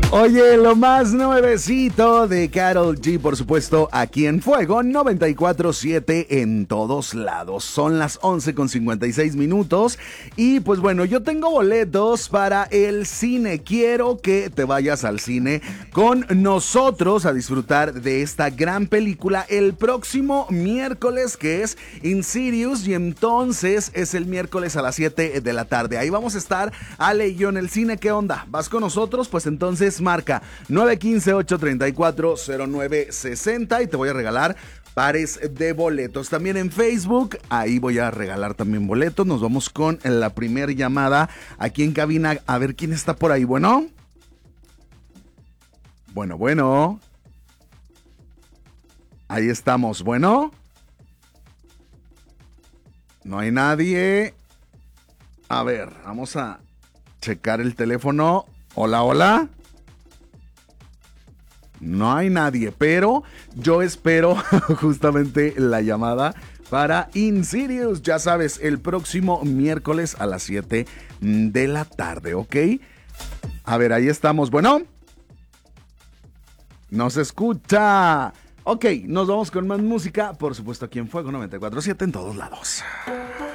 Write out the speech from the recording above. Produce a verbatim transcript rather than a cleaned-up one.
Oye, lo más nuevecito de Karol G, por supuesto, aquí en Fuego noventa y cuatro siete en todos lados. Son las once con cincuenta y seis minutos y pues bueno, yo tengo boletos para el cine. Quiero que te vayas al cine con nosotros a disfrutar de esta gran película el próximo miércoles, que es Insidious, y entonces es el miércoles a las siete de la tarde. Ahí vamos a estar, Ale y yo en el cine. ¿Qué onda? ¿Vas con nosotros? Pues entonces marca nueve uno cinco, ocho tres cuatro, cero nueve seis cero y te voy a regalar pares de boletos. También en Facebook, ahí voy a regalar también boletos. Nos vamos con la primera llamada aquí en cabina, a ver quién está por ahí. Bueno, bueno, bueno, ahí estamos. Bueno, no hay nadie. A ver, vamos a checar el teléfono. Hola, hola. No hay nadie, pero yo espero justamente la llamada para Insidious, ya sabes, el próximo miércoles a las siete de la tarde, ¿ok? A ver, ahí estamos. Bueno, no se escucha. Ok, nos vamos con más música, por supuesto aquí en Fuego noventa y cuatro siete en todos lados.